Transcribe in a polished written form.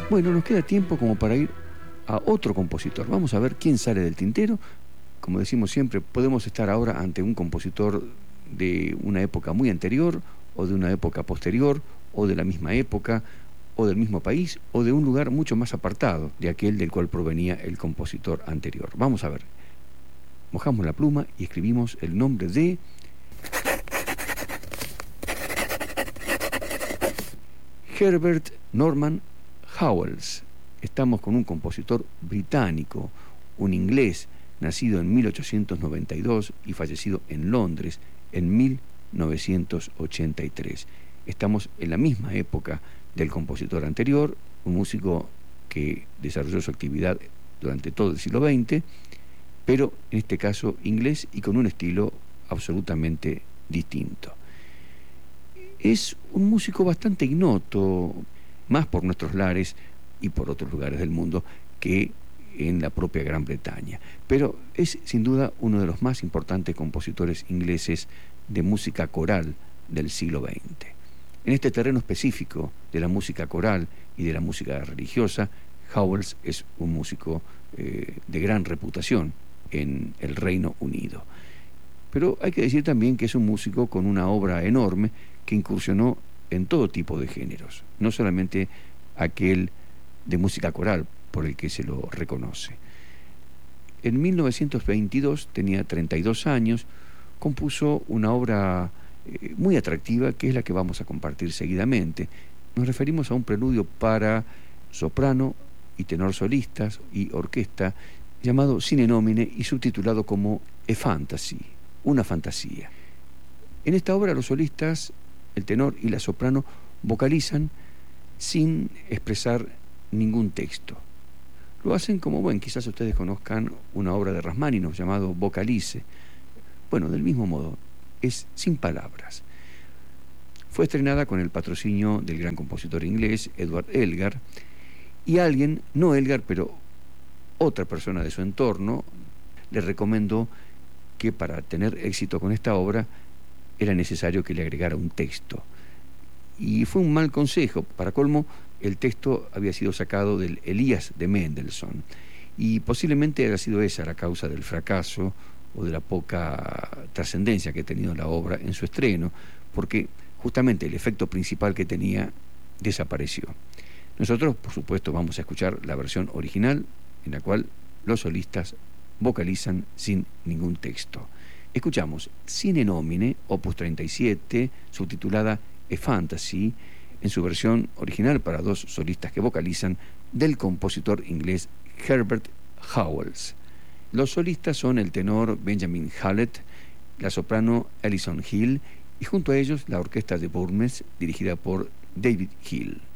Bueno, nos queda tiempo como para ir a otro compositor. Vamos a ver quién sale del tintero. Como decimos siempre, podemos estar ahora ante un compositor de una época muy anterior, o de una época posterior, o de la misma época, o del mismo país, o de un lugar mucho más apartado de aquel del cual provenía el compositor anterior. Vamos a ver. Mojamos la pluma y escribimos el nombre de Herbert Norman Howells. Estamos con un compositor británico, un inglés, nacido en 1892 y fallecido en Londres en 1983. Estamos en la misma época del compositor anterior, un músico que desarrolló su actividad durante todo el siglo XX, pero en este caso inglés y con un estilo absolutamente distinto. Es un músico bastante ignoto, más por nuestros lares y por otros lugares del mundo que en la propia Gran Bretaña, pero es sin duda uno de los más importantes compositores ingleses de música coral del siglo XX. En este terreno específico de la música coral y de la música religiosa, Howells es un músico de gran reputación en el Reino Unido. Pero hay que decir también que es un músico con una obra enorme que incursionó en todo tipo de géneros, no solamente aquel de música coral por el que se lo reconoce. En 1922, tenía 32 años, compuso una obra muy atractiva que es la que vamos a compartir seguidamente. Nos referimos a un preludio para soprano y tenor solistas y orquesta llamado Sine Nomine y subtitulado como A Fantasy, una fantasía. En esta obra los solistas, el tenor y la soprano, vocalizan sin expresar ningún texto. Lo hacen como, bueno, quizás ustedes conozcan una obra de Rachmaninoff llamado Vocalice. Bueno, del mismo modo, es sin palabras. Fue estrenada con el patrocinio del gran compositor inglés Edward Elgar, y alguien, no Elgar, pero otra persona de su entorno, le recomendó que para tener éxito con esta obra era necesario que le agregara un texto. Y fue un mal consejo. Para colmo, el texto había sido sacado del Elías de Mendelssohn, y posiblemente haya sido esa la causa del fracaso o de la poca trascendencia que ha tenido la obra en su estreno, porque justamente el efecto principal que tenía desapareció. Nosotros, por supuesto, vamos a escuchar la versión original, en la cual los solistas vocalizan sin ningún texto. Escuchamos Sine Nomine, opus 37, subtitulada A Fantasy, en su versión original para dos solistas que vocalizan, del compositor inglés Herbert Howells. Los solistas son el tenor Benjamin Hallett, la soprano Alison Hill y junto a ellos la orquesta de Bournemouth dirigida por David Hill.